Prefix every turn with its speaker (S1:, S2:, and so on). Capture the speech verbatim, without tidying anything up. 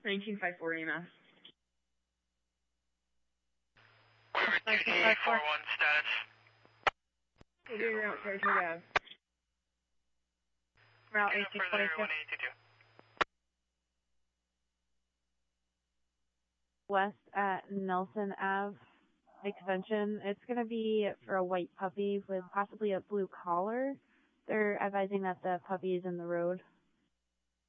S1: nineteen five four E M S.
S2: nineteen five four one status.
S1: We're doing route Saratoga Ave.
S2: Route eighteen twenty-two.
S3: West at Nelson Ave extension. It's going to be for a white puppy with possibly a blue collar. They're advising that the puppy is in the road.